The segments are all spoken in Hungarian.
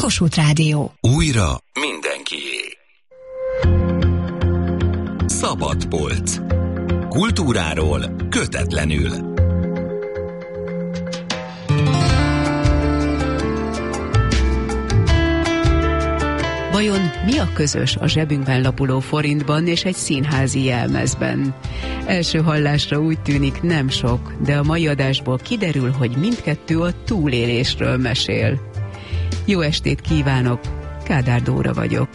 Kossuth Rádió. Újra mindenkié. Szabad polc. Kultúráról kötetlenül. Vajon mi a közös a zsebünkben lapuló forintban és egy színházi jelmezben? Első hallásra úgy tűnik nem sok, de a mai adásból kiderül, hogy mindkettő a túlélésről mesél. Jó estét kívánok, Kádár Dóra vagyok.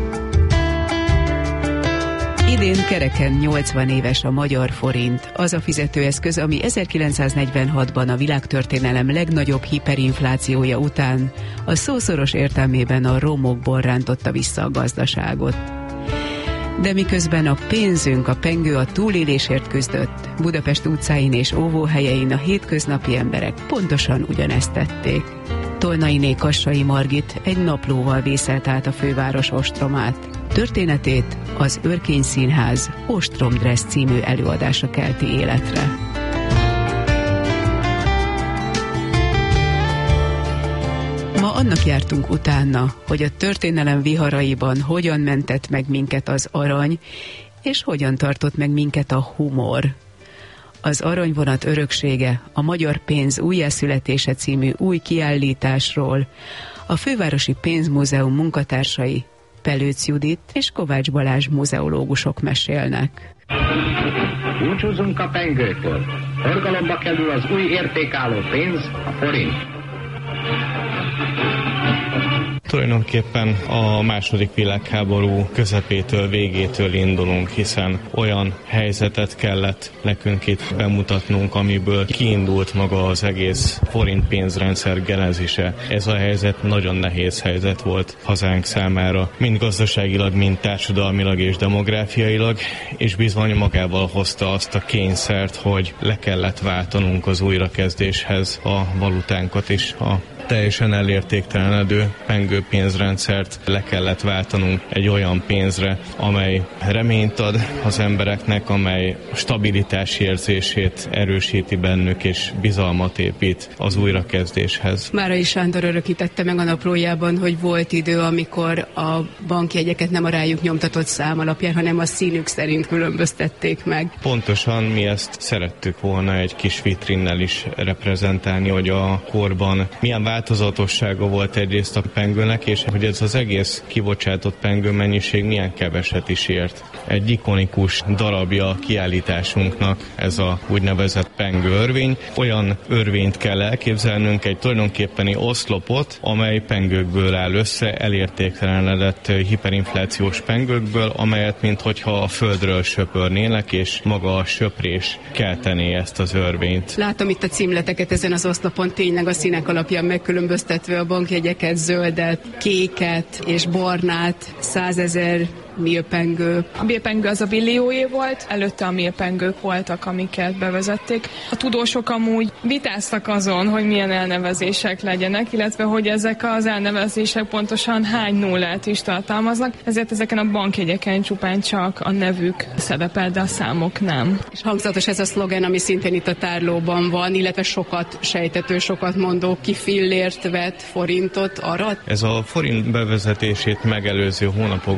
Idén kereken 80 éves a magyar forint, az a fizetőeszköz, ami 1946-ban a világtörténelem legnagyobb hiperinflációja után a szószoros értelmében a romokból rántotta vissza a gazdaságot. De miközben a pénzünk, a pengő a túlélésért küzdött, Budapest utcáin és óvóhelyein a hétköznapi emberek pontosan ugyanezt tették. Tolnainé Kassai Margit egy naplóval vészelt át a főváros ostromát. Történetét az Örkény Színház Ostromdressz című előadása kelti életre. Ma annak jártunk utána, hogy a történelem viharaiban hogyan mentett meg minket az arany, és hogyan tartott meg minket a humor. Az aranyvonat öröksége, a Magyar Pénz újjászületése című új kiállításról a Fővárosi Pénzmúzeum munkatársai Pelőc Judit és Kovács Balázs muzeológusok mesélnek. Búcsúzunk a pengőtől. Forgalomba kerül az új értékálló pénz, a forint. Tulajdonképpen a második világháború közepétől, végétől indulunk, hiszen olyan helyzetet kellett nekünk itt bemutatnunk, amiből kiindult maga az egész forint pénzrendszer genezise. Ez a helyzet nagyon nehéz helyzet volt hazánk számára, mind gazdaságilag, mind társadalmilag és demográfiailag, és bizony magával hozta azt a kényszert, hogy le kellett váltanunk az újrakezdéshez a valutánkat is, a teljesen elértéktelenedő pengő pénzrendszert le kellett váltanunk egy olyan pénzre, amely reményt ad az embereknek, amely stabilitási érzését erősíti bennük, és bizalmat épít az újrakezdéshez. Márai Sándor örökítette meg a naplójában, hogy volt idő, amikor a bankjegyeket nem a rájuk nyomtatott szám alapján, hanem a színük szerint különböztették meg. Pontosan mi ezt szerettük volna egy kis vitrinnel is reprezentálni, hogy a korban milyen változatossága volt egyrészt a pengőnek, és hogy ez az egész kibocsátott pengő mennyiség milyen keveset is ért. Egy ikonikus darabja a kiállításunknak ez a úgynevezett pengőörvény. Olyan örvényt kell elképzelnünk, egy tulajdonképpeni oszlopot, amely pengőkből áll össze, elértéktelenedett hiperinflációs pengőkből, amelyet minthogyha a földről söpörnének, és maga a söprés keltené ezt az örvényt. Látom itt a címleteket ezen az oszlopon, tényleg a színek alapján megkülönböztetve a bankjegyeket, zöldet, kéket és barnát, 100 000 milpengő. A milpengő az a billióé volt, előtte a milpengők voltak, amiket bevezették. A tudósok amúgy vitáztak azon, hogy milyen elnevezések legyenek, illetve hogy ezek az elnevezések pontosan hány nullát is tartalmaznak, ezért ezeken a bankjegyeken csupán csak a nevük szerepel, de a számok nem. És hangzatos ez a szlogen, ami szintén itt a tárlóban van, illetve sokat sejtető, sokat mondó, ki fillért vett, forintot arat. Ez a forint bevezetését megelőző hónapok